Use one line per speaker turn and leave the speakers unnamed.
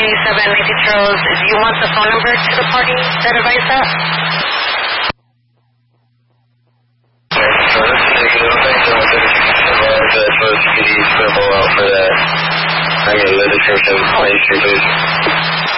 G7 Charles. Do you want the phone number to the party that advised that?
I get the description. Please.